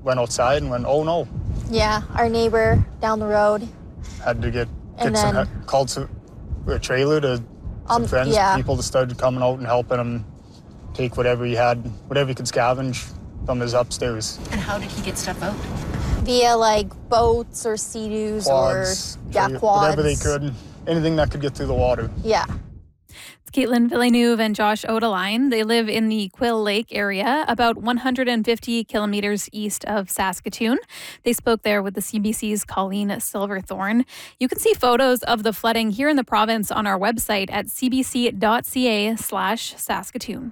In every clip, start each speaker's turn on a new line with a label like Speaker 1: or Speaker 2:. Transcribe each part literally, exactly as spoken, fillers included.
Speaker 1: went outside and went, oh no.
Speaker 2: Yeah, our neighbor down the road.
Speaker 1: Had to get,
Speaker 2: And
Speaker 1: get some,
Speaker 2: then-
Speaker 1: he- called some, a trailer to some
Speaker 2: Um,
Speaker 1: friends,
Speaker 2: yeah.
Speaker 1: people that started coming out and helping him take whatever he had, whatever he could scavenge from his upstairs.
Speaker 3: And how did he get stuff out?
Speaker 2: Via like boats or sea-doos
Speaker 1: Quads,
Speaker 2: or yeah,
Speaker 1: trailer-
Speaker 2: quads.
Speaker 1: whatever they could, anything that could get through the water.
Speaker 2: Yeah.
Speaker 4: It's Caitlin Villeneuve and Josh Odeline. They live in the Quill Lake area, about one hundred fifty kilometers east of Saskatoon. They spoke there with the C B C's Colleen Silverthorne. You can see photos of the flooding here in the province on our website at cbc.ca slash Saskatoon.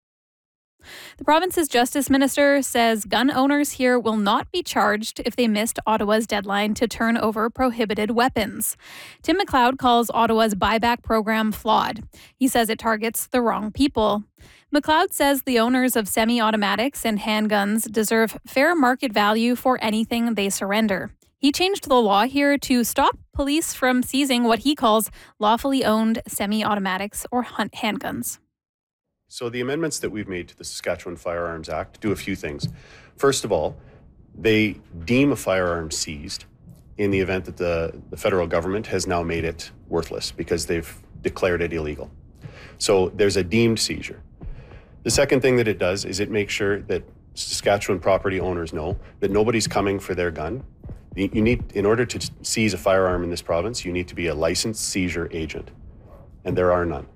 Speaker 4: The province's justice minister says gun owners here will not be charged if they missed Ottawa's deadline to turn over prohibited weapons. Tim McLeod calls Ottawa's buyback program flawed. He says it targets the wrong people. McLeod says the owners of semi-automatics and handguns deserve fair market value for anything they surrender. He changed the law here to stop police from seizing what he calls lawfully owned semi-automatics or hunt handguns.
Speaker 5: So the amendments that we've made to the Saskatchewan Firearms Act do a few things. First of all, they deem a firearm seized in the event that the, the federal government has now made it worthless because they've declared it illegal. So there's a deemed seizure. The second thing that it does is it makes sure that Saskatchewan property owners know that nobody's coming for their gun. You need, in order to seize a firearm in this province, you need to be a licensed seizure agent, and there are none.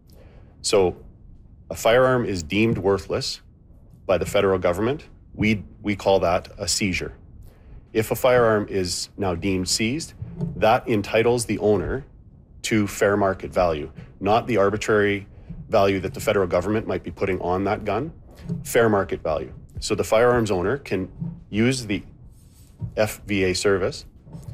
Speaker 5: So a firearm is deemed worthless by the federal government. We, we call that a seizure. If a firearm is now deemed seized, that entitles the owner to fair market value, not the arbitrary value that the federal government might be putting on that gun, fair market value. So the firearms owner can use the F V A service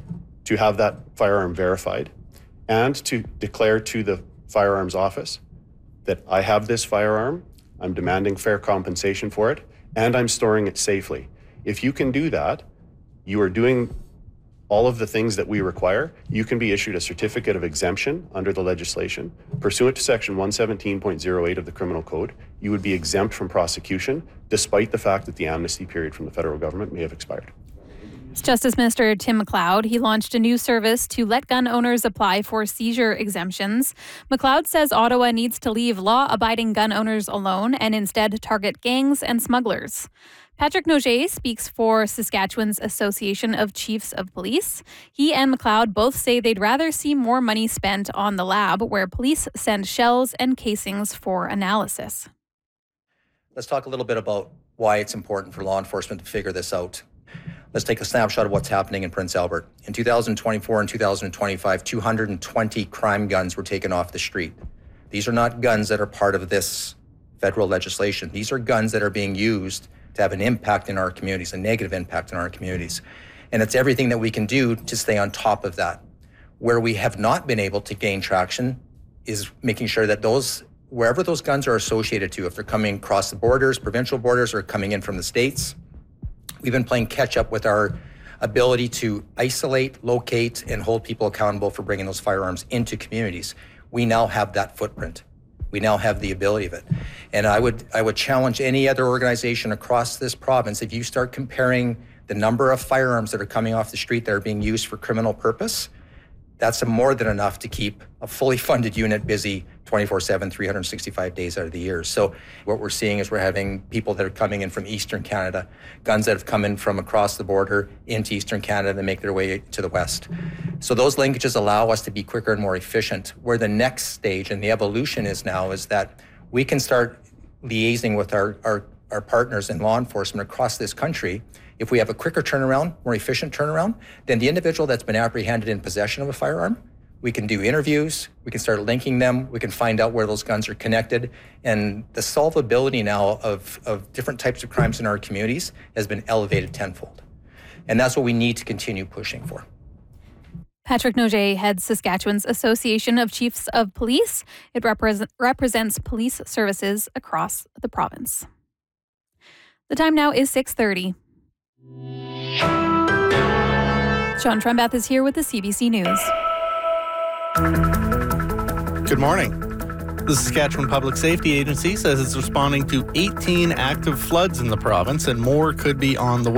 Speaker 5: to have that firearm verified and to declare to the firearms office that I have this firearm, I'm demanding fair compensation for it, and I'm storing it safely. If you can do that, you are doing all of the things that we require. You can be issued a certificate of exemption under the legislation. Pursuant to section one seventeen point oh eight of the Criminal Code, you would be exempt from prosecution despite the fact that the amnesty period from the federal government may have expired.
Speaker 4: It's Justice Minister Tim McLeod. He launched a new service to let gun owners apply for seizure exemptions. McLeod says Ottawa needs to leave law-abiding gun owners alone and instead target gangs and smugglers. Patrick Noget speaks for Saskatchewan's Association of Chiefs of Police. He and McLeod both say they'd rather see more money spent on the lab where police send shells and casings for analysis.
Speaker 6: Let's talk a little bit about why it's important for law enforcement to figure this out. Let's take a snapshot of what's happening in Prince Albert. In two thousand twenty-four and two thousand twenty-five, two hundred twenty crime guns were taken off the street. These are not guns that are part of this federal legislation. These are guns that are being used to have an impact in our communities, a negative impact in our communities. And it's everything that we can do to stay on top of that. Where we have not been able to gain traction is making sure that those, wherever those guns are associated to, if they're coming across the borders, provincial borders, or coming in from the States, we've been playing catch up with our ability to isolate, locate, and hold people accountable for bringing those firearms into communities. We now have that footprint. We now have the ability of it. And I would I would challenge any other organization across this province, if you start comparing the number of firearms that are coming off the street that are being used for criminal purpose, that's more than enough to keep a fully funded unit busy twenty-four seven, three hundred sixty-five days out of the year. So what we're seeing is we're having people that are coming in from Eastern Canada, guns that have come in from across the border into Eastern Canada that make their way to the West. So those linkages allow us to be quicker and more efficient. Where the next stage and the evolution is now is that we can start liaising with our, our, our partners in law enforcement across this country. If we have a quicker turnaround, more efficient turnaround, then the individual that's been apprehended in possession of a firearm, we can do interviews, we can start linking them, we can find out where those guns are connected, and the solvability now of, of different types of crimes in our communities has been elevated tenfold. And that's what we need to continue pushing for.
Speaker 4: Patrick Noget heads Saskatchewan's Association of Chiefs of Police. It represent, represents police services across the province. The time now is six thirty. Sean Trembath is here with the C B C News.
Speaker 7: Good morning. The Saskatchewan Public Safety Agency says it's responding to eighteen active floods in the province, and more could be on the way.